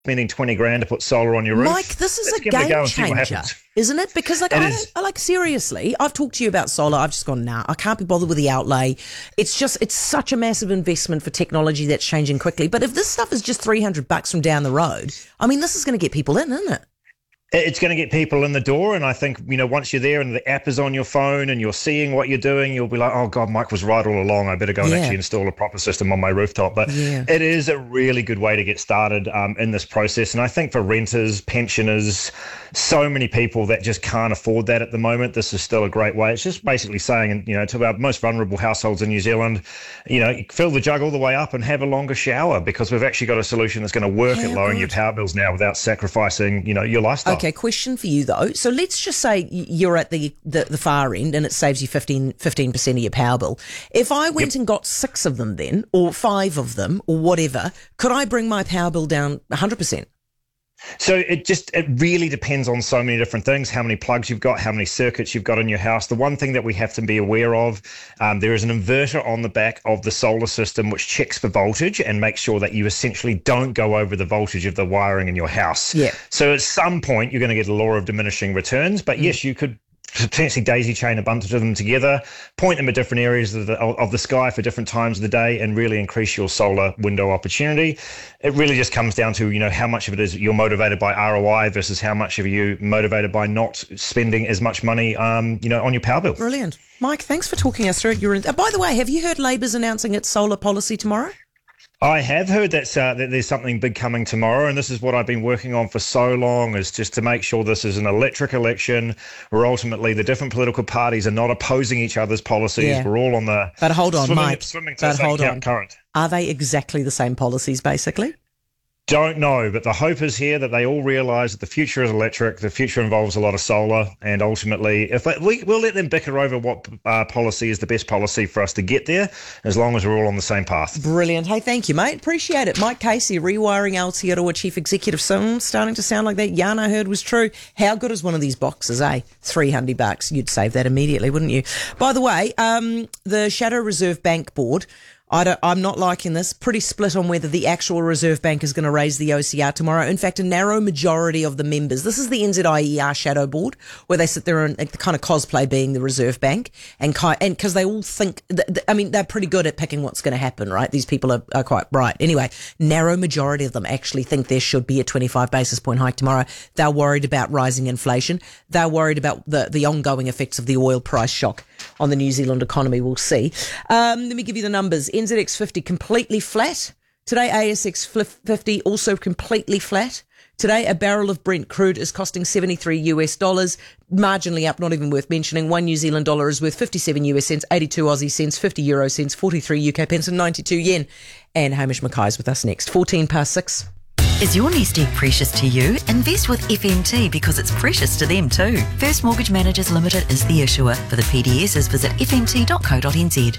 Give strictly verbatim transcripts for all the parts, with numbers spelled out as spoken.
spending twenty grand to put solar on your roof. Mike, this is Let's a give it a go game and see what changer, happens. isn't it? Because like, It I is. don't, like seriously, I've talked to you about solar. I've just gone, nah, I can't be bothered with the outlay. It's just, it's such a massive investment for technology that's changing quickly. But if this stuff is just three hundred bucks from down the road, I mean, this is going to get people in, isn't it? It's going to get people in the door, and I think, you know, once you're there and the app is on your phone and you're seeing what you're doing, you'll be like, oh, God, Mike was right all along. I better go and Yeah. actually install a proper system on my rooftop. But Yeah. it is a really good way to get started um, in this process. And I think for renters, pensioners, so many people that just can't afford that at the moment, this is still a great way. It's just basically saying, you know, to our most vulnerable households in New Zealand, you know, fill the jug all the way up and have a longer shower, because we've actually got a solution that's going to work How at lowering good. your power bills now without sacrificing, you know, your lifestyle. Okay, question for you though. So let's just say y- you're at the, the, the far end and it saves you fifteen percent of your power bill. If I went and got six of them then, or five of them, or whatever, could I bring my power bill down one hundred percent? So it just, it really depends on so many different things, how many plugs you've got, how many circuits you've got in your house. The one thing that we have to be aware of, um, there is an inverter on the back of the solar system which checks for voltage and makes sure that you essentially don't go over the voltage of the wiring in your house. Yeah. So at some point, you're going to get a law of diminishing returns, but yes, you could potentially daisy chain a bunch of them together, point them at different areas of the, of the sky for different times of the day, and really increase your solar window opportunity. It really just comes down to, you know, how much of it is you're motivated by R O I versus how much of you motivated by not spending as much money, um, you know, on your power bill. Brilliant. Mike, thanks for talking us through it. You're in, uh, by the way, have you heard Labour's announcing its solar policy tomorrow? I have heard that's, uh, that there's something big coming tomorrow, and this is what I've been working on for so long, is just to make sure this is an electric election where ultimately the different political parties are not opposing each other's policies. Yeah. We're all on the But hold on, swimming, Mike. swimming to But the same hold on. current. Are they exactly the same policies, basically? Don't know, but the hope is here that they all realise that the future is electric, the future involves a lot of solar, and ultimately, if they, we, we'll let them bicker over what uh, policy is the best policy for us to get there, as long as we're all on the same path. Brilliant. Hey, thank you, mate. Appreciate it. Mike Casey, Rewiring Aotearoa Chief Executive. So starting to sound like that yarn I heard was true. How good is one of these boxes, eh? three hundred bucks. You'd save that immediately, wouldn't you? By the way, um, the Shadow Reserve Bank Board, I don't, I'm not liking this. Pretty split on whether the actual Reserve Bank is going to raise the O C R tomorrow. In fact, a narrow majority of the members, this is the N Z I E R Shadow Board, where they sit there and like, the kind of cosplay being the Reserve Bank, and ki- and because they all think, th- th- I mean, they're pretty good at picking what's going to happen, right? These people are, are quite bright. Anyway, narrow majority of them actually think there should be a twenty-five basis point hike tomorrow. They're worried about rising inflation. They're worried about the, the ongoing effects of the oil price shock on the New Zealand economy. We'll see. Um, let me give you the numbers. N Z X fifty completely flat. Today, A S X fifty also completely flat. Today, a barrel of Brent crude is costing seventy-three U S dollars, marginally up, not even worth mentioning. One New Zealand dollar is worth fifty-seven U S cents, eighty-two Aussie cents, fifty euro cents, forty-three U K pence and ninety-two yen. And Hamish Mackay's with us next. fourteen past six. Is your nest egg precious to you? Invest with F M T because it's precious to them too. First Mortgage Managers Limited is the issuer. For the P D Ss, visit f m t dot co dot n z.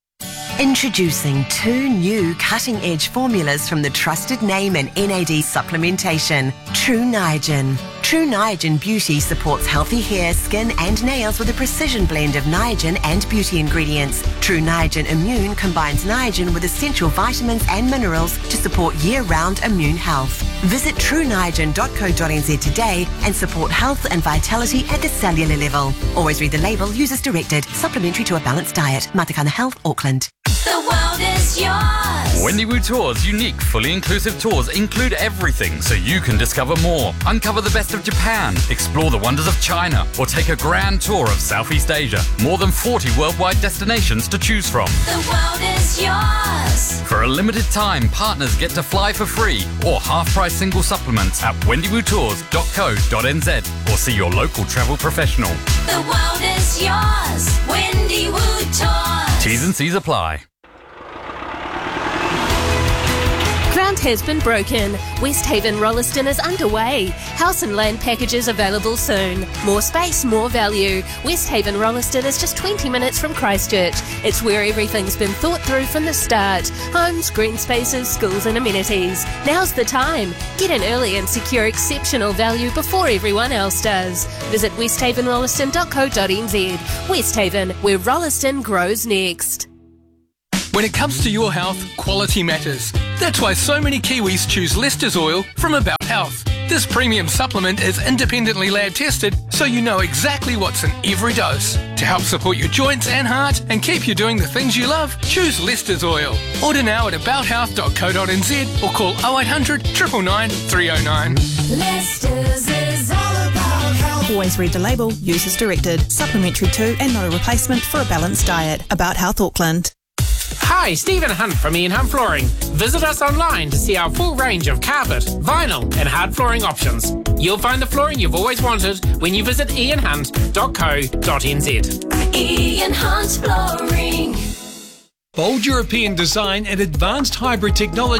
Introducing two new cutting-edge formulas from the trusted name in N A D supplementation, True Niagen. True Niagen Beauty supports healthy hair, skin and nails with a precision blend of Niagen and beauty ingredients. True Niagen Immune combines Niagen with essential vitamins and minerals to support year-round immune health. Visit true niagen dot co dot n z today and support health and vitality at the cellular level. Always read the label, use as directed. Supplementary to a balanced diet. Matakana Health, Auckland. The world is yours. Wendy Wu Tours' unique, fully inclusive tours include everything so you can discover more. Uncover the best of Japan, explore the wonders of China, or take a grand tour of Southeast Asia. More than forty worldwide destinations to choose from. The world is yours. For a limited time, partners get to fly for free or half-price single supplements at wendy wu tours dot co dot n z or see your local travel professional. The world is yours. Wendy Wu Tours. T's and C's apply. Ground has been broken. West Haven Rolleston is underway. House and land packages available soon. More space, more value. West Haven Rolleston is just twenty minutes from Christchurch. It's where everything's been thought through from the start. Homes, green spaces, schools and amenities. Now's the time. Get in early and secure exceptional value before everyone else does. Visit west haven rolleston dot co dot n z. West Haven, where Rolleston grows next. When it comes to your health, quality matters. That's why so many Kiwis choose Lester's Oil from About Health. This premium supplement is independently lab tested, so you know exactly what's in every dose. To help support your joints and heart and keep you doing the things you love, choose Lester's Oil. Order now at about health dot co dot n z or call oh eight hundred, nine nine nine, three oh nine. Lester's is all about health. Always read the label, use as directed. Supplementary to and not a replacement for a balanced diet. About Health Auckland. Hi, Stephen Hunt from Ian Hunt Flooring. Visit us online to see our full range of carpet, vinyl and hard flooring options. You'll find the flooring you've always wanted when you visit ian hunt dot co dot n z. Ian Hunt Flooring. Bold European design and advanced hybrid technology